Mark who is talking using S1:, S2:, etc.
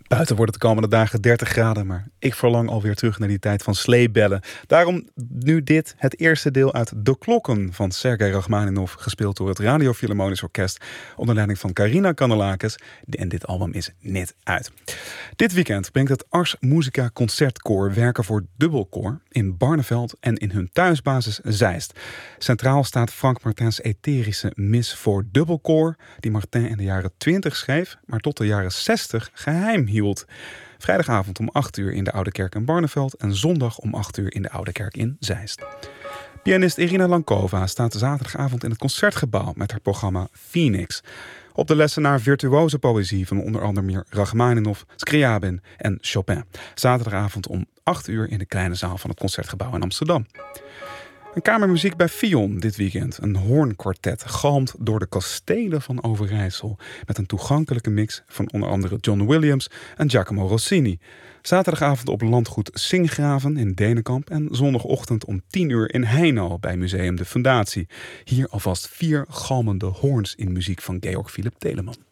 S1: Buiten wordt het de komende dagen 30 graden, maar ik verlang alweer terug naar die tijd van sleebellen. Daarom nu dit, het eerste deel uit De Klokken van Sergei Rachmaninov, gespeeld door het Radio Philharmonisch Orkest onder leiding van Karina Kanellakis. En dit album is net uit. Dit weekend brengt het Ars Musica Concertkoor werken voor dubbelkoor in Barneveld en in hun thuisbasis Zeist. Centraal staat Frank Martins etherische mis voor dubbelkoor, die Martin in de jaren 20 schreef, maar tot de jaren 60 geheim hield. Vrijdagavond om 8 uur in de Oude Kerk in Barneveld en zondag om 8 uur in de Oude Kerk in Zeist. Pianist Irina Lankova staat zaterdagavond in het Concertgebouw met haar programma Phoenix. Op de lessen naar virtuoze poëzie van onder andere meer Rachmaninov, Scriabin en Chopin. Zaterdagavond om 8 uur in de kleine zaal van het Concertgebouw in Amsterdam. Een kamermuziek bij Fion dit weekend. Een hoornkwartet galmt door de kastelen van Overijssel. Met een toegankelijke mix van onder andere John Williams en Giacomo Rossini. Zaterdagavond op landgoed Singgraven in Denenkamp. En zondagochtend om 10 uur in Heino bij Museum de Fundatie. Hier alvast 4 galmende hoorns in muziek van Georg Philipp Telemann.